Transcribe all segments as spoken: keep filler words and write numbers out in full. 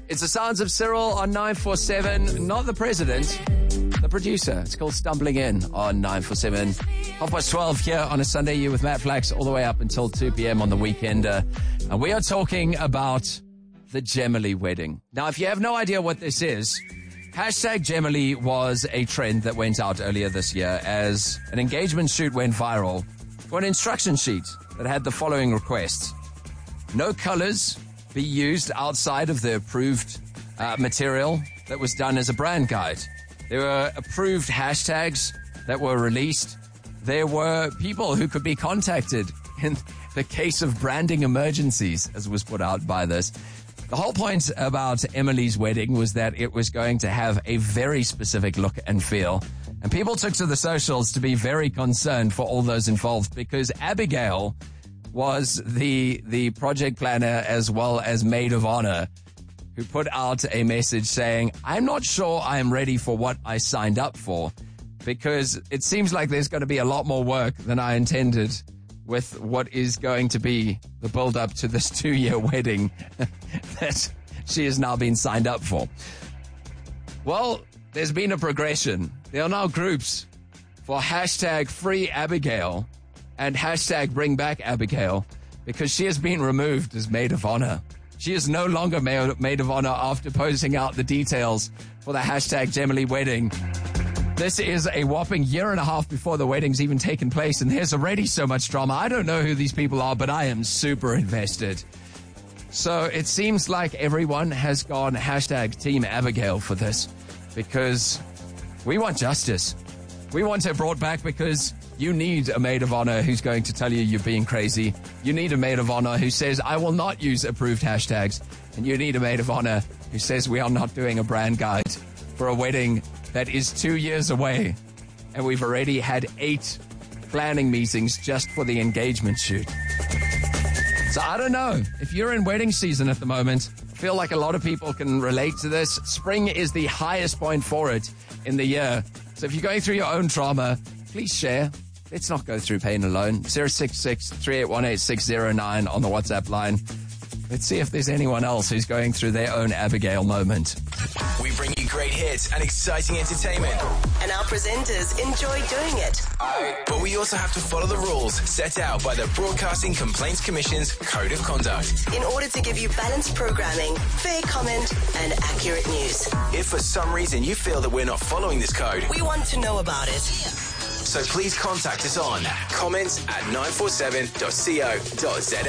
It's the sounds of Cyril on nine four seven, not the president, the producer. It's called Stumbling In on nine four seven. Half past twelve here on a Sunday, you with Matt Flax all the way up until two p.m. on the weekend. Uh, and we are talking about the Gemily wedding. Now, if you have no idea what this is, hashtag Gemily was a trend that went out earlier this year as an engagement shoot went viral for an instruction sheet that had the following requests. No colors be used outside of the approved uh, material that was done as a brand guide. There were approved hashtags that were released. There were people who could be contacted in the case of branding emergencies, as was put out by this. The whole point about Emily's wedding was that it was going to have a very specific look and feel. And people took to the socials to be very concerned for all those involved because Abigail was the the project planner as well as maid of honor who put out a message saying, I'm not sure I'm ready for what I signed up for because it seems like there's going to be a lot more work than I intended with what is going to be the build-up to this two-year wedding that she has now been signed up for. Well, there's been a progression. There are now groups for hashtag Free Abigail and hashtag Bring Back Abigail because she has been removed as maid of honor. She is no longer maid of honor after posting out the details for the hashtag Gemily wedding. This is a whopping year and a half before the wedding's even taken place, and there's already so much drama. I don't know who these people are, but I am super invested. So it seems like everyone has gone hashtag Team Abigail for this because we want justice. We want her brought back because you need a maid of honor who's going to tell you you're being crazy. You need a maid of honor who says, I will not use approved hashtags. And you need a maid of honor who says we are not doing a brand guide for a wedding that is two years away. And we've already had eight planning meetings just for the engagement shoot. So I don't know. If you're in wedding season at the moment, I feel like a lot of people can relate to this. Spring is the highest point for it in the year. So if you're going through your own trauma, please share. Let's not go through pain alone. zero six six, three eight one eight, six zero nine on the WhatsApp line. Let's see if there's anyone else who's going through their own Abigail moment. We bring you great hits and exciting entertainment. And our presenters enjoy doing it. But we also have to follow the rules set out by the Broadcasting Complaints Commission's Code of Conduct. In order to give you balanced programming, fair comment, and accurate news. If for some reason you feel that we're not following this code, we want to know about it. So please contact us on comments at nine four seven dot co dot za.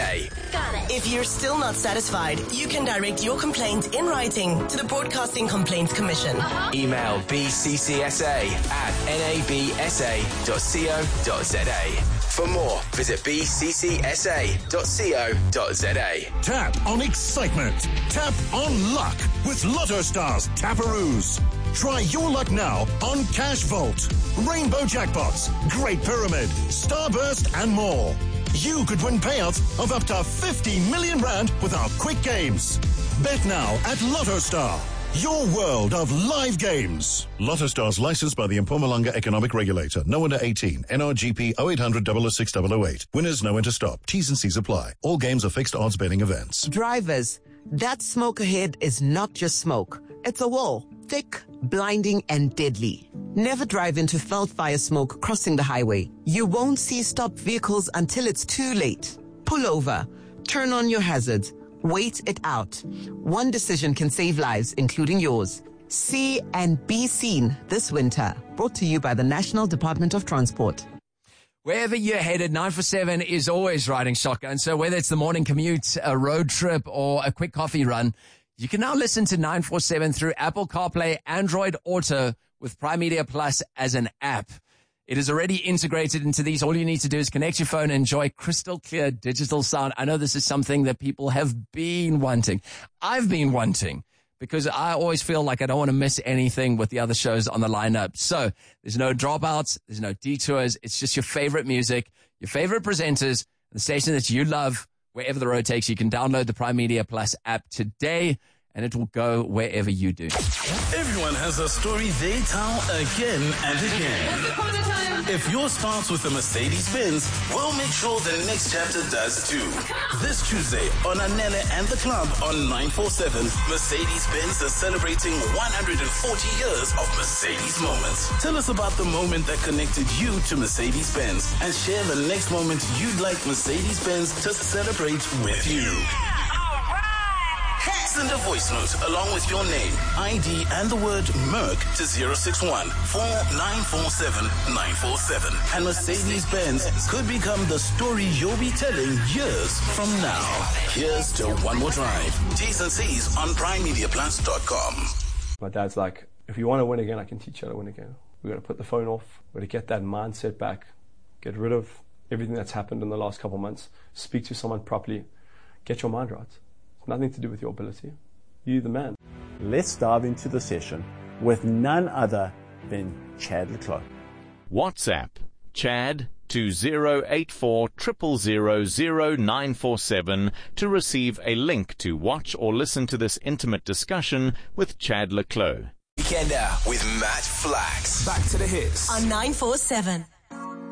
If you're still not satisfied, you can direct your complaint in writing to the Broadcasting Complaints Commission. Uh-huh. Email b c c s a at n a b s a dot co dot za. For more, visit b c c s a dot co dot za. Tap on excitement. Tap on luck with Lotto Stars Taparoos. Try your luck now on Cash Vault, Rainbow Jackpots, Great Pyramid, Starburst, and more. You could win payouts of up to fifty million rand with our quick games. Bet now at Lotto Star, your world of live games. Lotto Stars licensed by the Mpumalanga Economic Regulator. No under eighteen. N R G P oh eight hundred, double oh six, double oh eight. Winners know when to stop. T's and C's apply. All games are fixed odds betting events. Drivers, that smoke ahead is not just smoke. It's a wall. Thick, blinding, and deadly. Never drive into felt fire smoke crossing the highway. You won't see stopped vehicles until it's too late. Pull over. Turn on your hazards. Wait it out. One decision can save lives, including yours. See and be seen this winter. Brought to you by the National Department of Transport. Wherever you're headed, nine four seven is always riding shotgun. So whether it's the morning commute, a road trip, or a quick coffee run, you can now listen to nine four seven through Apple CarPlay, Android Auto with Prime Media Plus as an app. It is already integrated into these. All you need to do is connect your phone and enjoy crystal clear digital sound. I know this is something that people have been wanting. I've been wanting because I always feel like I don't want to miss anything with the other shows on the lineup. So there's no dropouts. There's no detours. It's just your favorite music, your favorite presenters, the station that you love. Wherever the road takes you, you can download the Prime Media Plus app today and it will go wherever you do. Everyone has a story they tell again and again. If yours starts with a Mercedes-Benz, we'll make sure the next chapter does too. This Tuesday on Anele and the Club on nine forty-seven, Mercedes-Benz is celebrating one hundred forty years of Mercedes moments. Tell us about the moment that connected you to Mercedes-Benz and share the next moment you'd like Mercedes-Benz to celebrate with you. Send a voice note along with your name, I D, and the word Merc to zero six one, four nine four seven, nine four seven. And Mercedes-Benz could become the story you'll be telling years from now. Here's to One More Drive. T's and C's on prime media plus dot com. My dad's like, if you want to win again, I can teach you how to win again. We're going to put the phone off. We're going to get that mindset back. Get rid of everything that's happened in the last couple of months. Speak to someone properly. Get your mind right. Nothing to do with your ability. You're the man. Let's dive into the session with none other than Chad le Clos. WhatsApp Chad to zero eight four zero zero zero nine four seven to receive a link to watch or listen to this intimate discussion with Chad le Clos. Weekender with Matt Flax. Back to the hits on nine forty-seven.